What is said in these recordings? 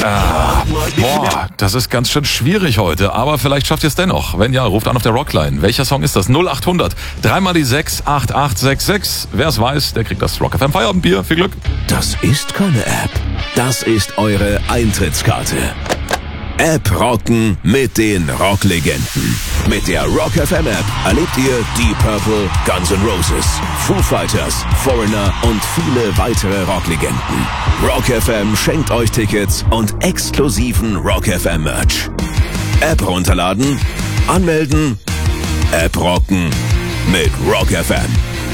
Das ist ganz schön schwierig heute, aber vielleicht schafft ihr es dennoch. Wenn ja, ruft an auf der Rockline. Welcher Song ist das? 0800 3 die 6 8866. Wer es weiß, der kriegt das Rock FM Feierabendbier. Viel Glück. Das ist keine App. Das ist eure Eintrittskarte. App rocken mit den Rocklegenden. Mit der Rock FM App erlebt ihr Deep Purple, Guns N' Roses, Foo Fighters, Foreigner und viele weitere Rocklegenden. Rock FM schenkt euch Tickets und exklusiven Rock FM Merch. App runterladen, anmelden, App rocken mit Rock FM.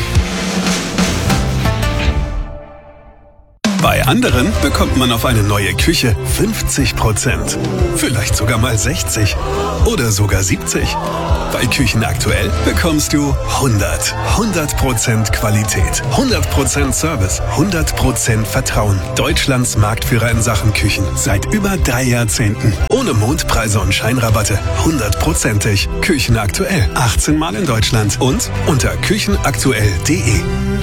Bei anderen bekommt man auf eine neue Küche 50%. Vielleicht sogar mal 60 oder sogar 70. Bei Küchen aktuell bekommst du 100% Qualität, 100% Service, 100% Vertrauen. Deutschlands Marktführer in Sachen Küchen seit über 3 Jahrzehnten. Ohne Mondpreise und Scheinrabatte. 100%ig. Küchen aktuell. 18 Mal in Deutschland und unter küchenaktuell.de.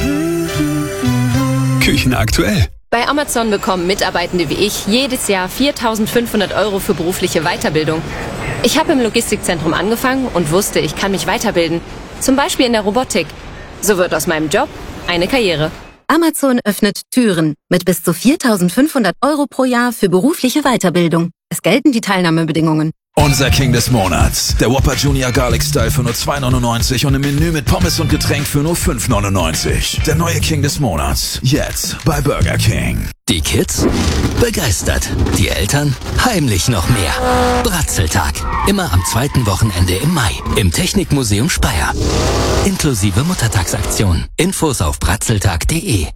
Küchen aktuell. Bei Amazon bekommen Mitarbeitende wie ich jedes Jahr 4.500 € für berufliche Weiterbildung. Ich habe im Logistikzentrum angefangen und wusste, ich kann mich weiterbilden. Zum Beispiel in der Robotik. So wird aus meinem Job eine Karriere. Amazon öffnet Türen mit bis zu 4.500 € pro Jahr für berufliche Weiterbildung. Es gelten die Teilnahmebedingungen. Unser King des Monats. Der Whopper Junior Garlic Style für nur 2,99 und im Menü mit Pommes und Getränk für nur 5,99. Der neue King des Monats. Jetzt bei Burger King. Die Kids begeistert. Die Eltern heimlich noch mehr. Bratzeltag. Immer am zweiten Wochenende im Mai. Im Technikmuseum Speyer. Inklusive Muttertagsaktion. Infos auf bratzeltag.de.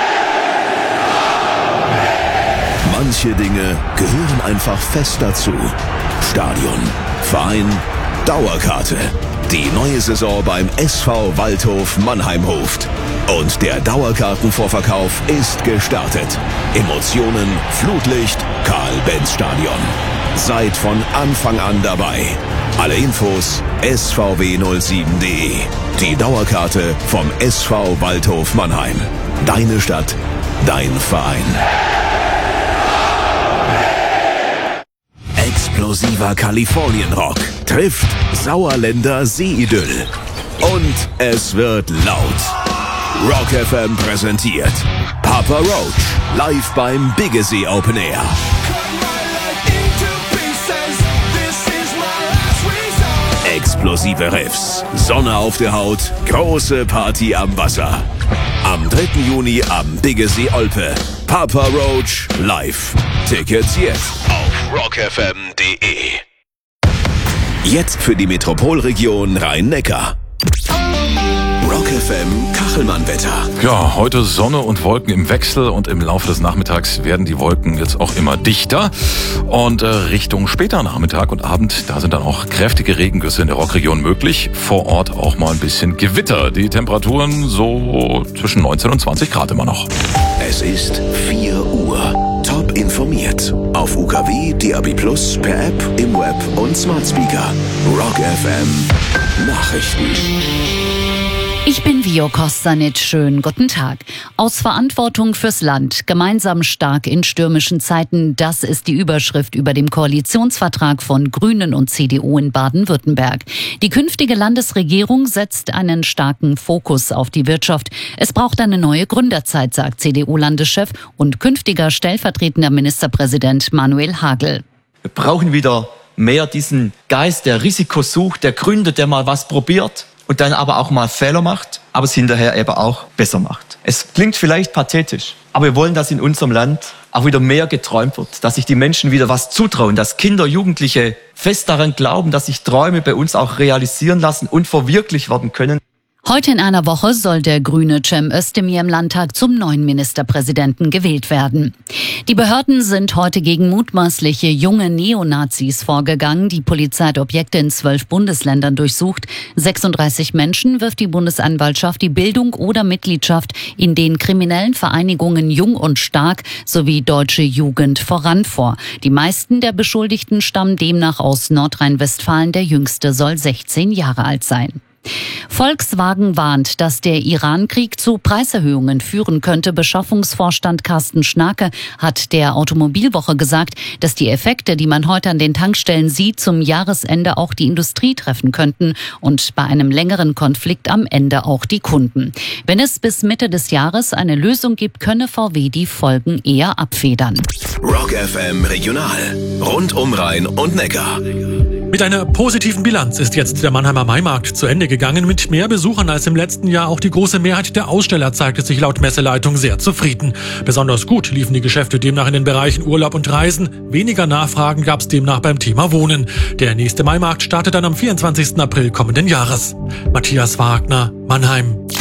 Manche Dinge gehören einfach fest dazu. Stadion, Verein, Dauerkarte. Die neue Saison beim SV Waldhof Mannheim ruft. Und der Dauerkartenvorverkauf ist gestartet. Emotionen, Flutlicht, Karl-Benz-Stadion. Seid von Anfang an dabei. Alle Infos svw07.de. Die Dauerkarte vom SV Waldhof Mannheim. Deine Stadt, dein Verein. Explosiver Kalifornien-Rock trifft Sauerländer Seeidyll. Und es wird laut. Rock FM präsentiert Papa Roach live beim Biggesi Open Air. Explosive Riffs, Sonne auf der Haut, große Party am Wasser. Am 3. Juni am Biggesi Olpe. Papa Roach live. Tickets jetzt auf rockfm.de. Jetzt für die Metropolregion Rhein-Neckar. Rock FM Kachelmann-Wetter. Ja, heute Sonne und Wolken im Wechsel und im Laufe des Nachmittags werden die Wolken jetzt auch immer dichter. Und Richtung später Nachmittag und Abend, da sind dann auch kräftige Regengüsse in der Rockregion möglich. Vor Ort auch mal ein bisschen Gewitter. Die Temperaturen so zwischen 19 und 20 Grad immer noch. Es ist 4 Uhr. Top informiert. Auf UKW, DAB+, per App, im Web und Smart Speaker. Rock FM Nachrichten. Ich bin Vio Kostanic. Schönen guten Tag. Aus Verantwortung fürs Land. Gemeinsam stark in stürmischen Zeiten. Das ist die Überschrift über dem Koalitionsvertrag von Grünen und CDU in Baden-Württemberg. Die künftige Landesregierung setzt einen starken Fokus auf die Wirtschaft. Es braucht eine neue Gründerzeit, sagt CDU-Landeschef und künftiger stellvertretender Ministerpräsident Manuel Hagel. Wir brauchen wieder mehr diesen Geist, der Risiko sucht, der gründet, der mal was probiert. Und dann aber auch mal Fehler macht, aber es hinterher eben auch besser macht. Es klingt vielleicht pathetisch, aber wir wollen, dass in unserem Land auch wieder mehr geträumt wird, dass sich die Menschen wieder was zutrauen, dass Kinder, Jugendliche fest daran glauben, dass sich Träume bei uns auch realisieren lassen und verwirklicht werden können. Heute in einer Woche soll der Grüne Cem Özdemir im Landtag zum neuen Ministerpräsidenten gewählt werden. Die Behörden sind heute gegen mutmaßliche junge Neonazis vorgegangen. Die Polizei hat Objekte in 12 Bundesländern durchsucht. 36 Menschen wirft die Bundesanwaltschaft die Bildung oder Mitgliedschaft in den kriminellen Vereinigungen Jung und Stark sowie Deutsche Jugend voran vor. Die meisten der Beschuldigten stammen demnach aus Nordrhein-Westfalen. Der jüngste soll 16 Jahre alt sein. Volkswagen warnt, dass der Iran-Krieg zu Preiserhöhungen führen könnte. Beschaffungsvorstand Carsten Schnake hat der Automobilwoche gesagt, dass die Effekte, die man heute an den Tankstellen sieht, zum Jahresende auch die Industrie treffen könnten und bei einem längeren Konflikt am Ende auch die Kunden. Wenn es bis Mitte des Jahres eine Lösung gibt, könne VW die Folgen eher abfedern. Rock FM Regional. Rund um Rhein und Neckar. Mit einer positiven Bilanz ist jetzt der Mannheimer Maimarkt zu Ende gegangen. Mit mehr Besuchern als im letzten Jahr. Auch die große Mehrheit der Aussteller zeigte sich laut Messeleitung sehr zufrieden. Besonders gut liefen die Geschäfte demnach in den Bereichen Urlaub und Reisen. Weniger Nachfragen gab es demnach beim Thema Wohnen. Der nächste Maimarkt startet dann am 24. April kommenden Jahres. Matthias Wagner, Mannheim.